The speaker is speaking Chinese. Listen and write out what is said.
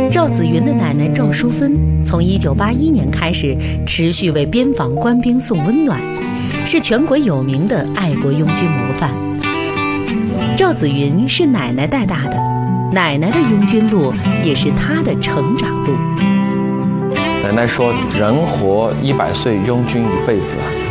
赵子云的奶奶赵淑芬从1981年开始，持续为边防官兵送温暖，是全国有名的爱国拥军模范。赵子云是奶奶带大的，奶奶的拥军路也是她的成长路。 奶奶说：“人活100岁，拥军一辈子。”